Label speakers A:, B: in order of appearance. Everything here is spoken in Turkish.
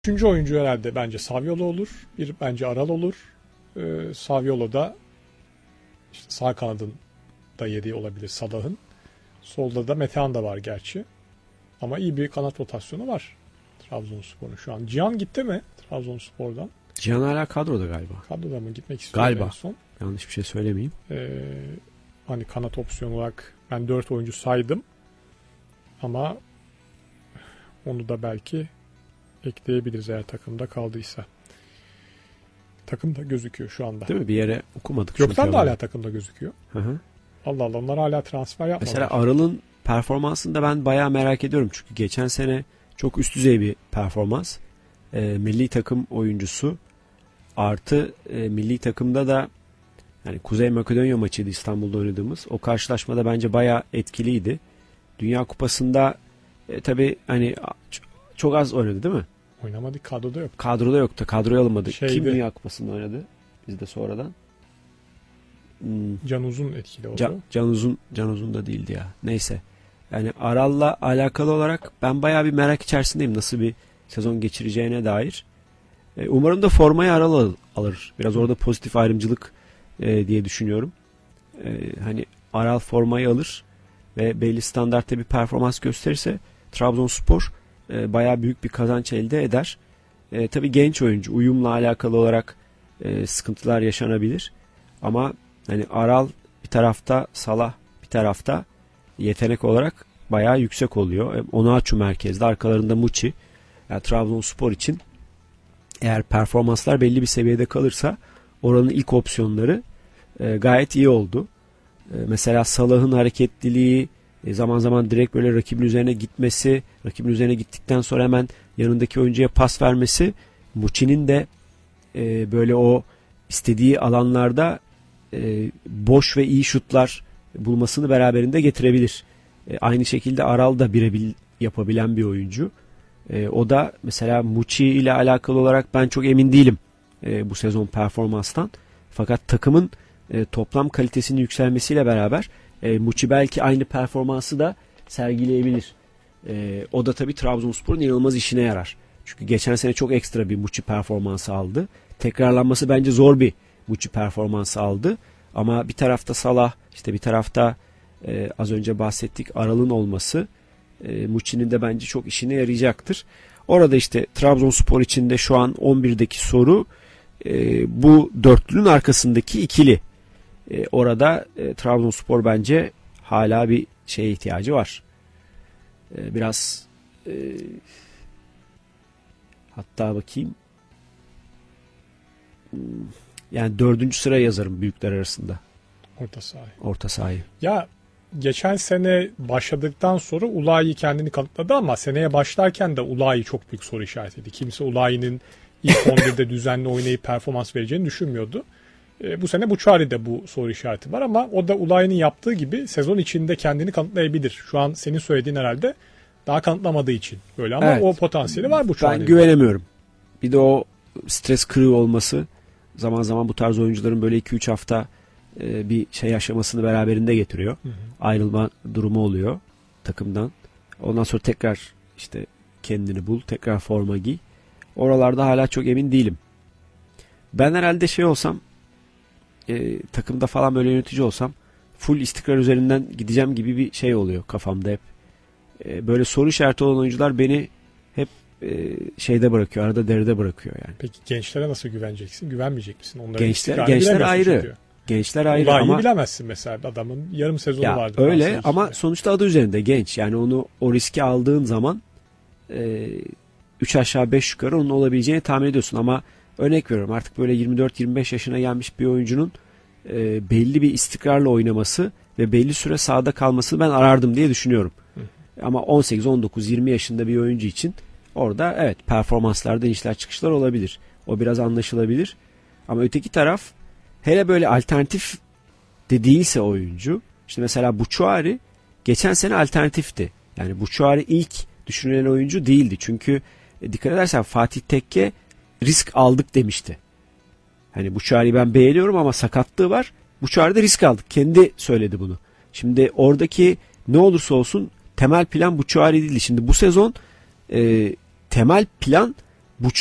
A: Üçüncü oyuncu herhalde bence Saviolo olur. Bir bence Aral olur. Saviolo da işte sağ kanadın da yediği olabilir Salah'ın. Solda da Metehan da var gerçi. Ama iyi bir kanat rotasyonu var Trabzonspor'un şu an. Cihan gitti mi Trabzonspor'dan?
B: Cihan hala kadroda galiba.
A: Kadroda mı gitmek istiyor
B: Galiba.
A: en son?
B: Yanlış bir şey söylemeyeyim.
A: Hani kanat opsiyonu olarak ben 4 oyuncu saydım. Ama onu da belki ekleyebiliriz eğer takımda kaldıysa. Takımda gözüküyor şu anda.
B: Değil mi? Bir yere okumadık.
A: Gökten de hala takımda gözüküyor.
B: Hı hı.
A: Allah Allah, onlar hala transfer yapmadılar.
B: Mesela Aral'ın performansını da ben bayağı merak ediyorum. Çünkü geçen sene çok üst düzey bir performans. Milli takım oyuncusu artı milli takımda da yani Kuzey Makedonya maçıydı İstanbul'da oynadığımız. O karşılaşmada bence bayağı etkiliydi. Dünya Kupası'nda tabii hani çok az oynadı değil mi?
A: Oynamadı, kadroda yok.
B: Kadroda yoktu. Kadroya alınmadı.
A: Şeyde,
B: Kim Dünya Kupası'nda oynadı? Bizde sonradan.
A: Can Uzun etkili oldu.
B: Can Uzun da değildi ya. Neyse. Yani Aral'la alakalı olarak ben bayağı bir merak içerisindeyim. Nasıl bir sezon geçireceğine dair. Umarım da formayı Aral alır. Biraz orada pozitif ayrımcılık diye düşünüyorum. Hani Aral formayı alır ve belli standartta bir performans gösterirse Trabzonspor bayağı büyük bir kazanç elde eder. Tabii genç oyuncu, uyumla alakalı olarak sıkıntılar yaşanabilir. Ama hani Aral bir tarafta, Salah bir tarafta yetenek olarak bayağı yüksek oluyor. Onuachu merkezde, arkalarında Muçi. Yani Trabzonspor için eğer performanslar belli bir seviyede kalırsa oranın ilk opsiyonları gayet iyi oldu. Mesela Salah'ın hareketliliği, zaman zaman direkt böyle rakibin üzerine gitmesi, rakibin üzerine gittikten sonra hemen yanındaki oyuncuya pas vermesi, Muçi'nin de böyle o istediği alanlarda boş ve iyi şutlar bulmasını beraberinde getirebilir. Aynı şekilde Aral da birebir yapabilen bir oyuncu. O da mesela Muçi ile alakalı olarak ben çok emin değilim bu sezon performanstan. Fakat takımın toplam kalitesinin yükselmesiyle beraber Muçi belki aynı performansı da sergileyebilir. O da tabii Trabzonspor'un inanılmaz işine yarar. Çünkü geçen sene çok ekstra bir Muçi performansı aldı. Tekrarlanması bence zor bir Muçi performansı aldı. Ama bir tarafta Salah, işte bir tarafta az önce bahsettik Aral'ın olması Muçi'nin de bence çok işine yarayacaktır. Orada işte Trabzonspor için de şu an 11'deki soru bu dörtlünün arkasındaki ikili. Orada Trabzonspor bence hala bir şeye ihtiyacı var. Biraz hatta bakayım yani 4. sıraya yazarım büyükler arasında. Orta sahayı.
A: Ya geçen sene başladıktan sonra Ulayi kendini kanıtladı ama seneye başlarken de Ulayi çok büyük soru işaretiydi. Kimse Ulayi'nin ilk 11'de düzenli oynayıp performans vereceğini düşünmüyordu. Bu sene Buçari'de bu soru işareti var ama o da Ulayi'nin yaptığı gibi sezon içinde kendini kanıtlayabilir. Şu an senin söylediğin herhalde daha kanıtlamadığı için böyle ama evet, o potansiyeli var Buçari'nin.
B: Ben güvenemiyorum. Bir de o stres kırığı olması zaman zaman bu tarz oyuncuların böyle 2-3 hafta bir şey yaşamasını beraberinde getiriyor. Hı hı. Ayrılma durumu oluyor takımdan. Ondan sonra tekrar işte kendini bul, tekrar forma giy. Oralarda hala çok emin değilim. Ben herhalde şey olsam takımda falan böyle yönetici olsam full istikrar üzerinden gideceğim gibi bir şey oluyor kafamda hep. Böyle soru işareti olan oyuncular beni hep şeyde bırakıyor, arada deride bırakıyor yani.
A: Peki gençlere nasıl güveneceksin? Güvenmeyecek misin?
B: Gençler ayrı. Çünkü. Gençler ayrı ama
A: bilemezsin mesela, adamın yarım sezonu
B: ya
A: vardı.
B: Öyle ama sonuçta adı üzerinde genç. Yani o riski aldığın zaman 3 aşağı 5 yukarı onun olabileceğini tahmin ediyorsun ama örnek veriyorum artık böyle 24-25 yaşına gelmiş bir oyuncunun belli bir istikrarla oynaması ve belli süre sahada kalmasını ben arardım diye düşünüyorum. Hı. Ama 18, 19, 20 yaşında bir oyuncu için orada evet performanslarda inişler çıkışlar olabilir. O biraz anlaşılabilir. Ama öteki taraf hele böyle alternatif de değilse oyuncu. İşte mesela Buçuari geçen sene alternatifti. Yani Buçuari ilk düşünülen oyuncu değildi. Çünkü dikkat edersen Fatih Tekke risk aldık demişti. Hani Buçuari'yi ben beğeniyorum ama sakatlığı var. Buçuari'de risk aldık. Kendi söyledi bunu. Şimdi oradaki ne olursa olsun temel plan Buçuari değildi. Şimdi bu sezon temel plan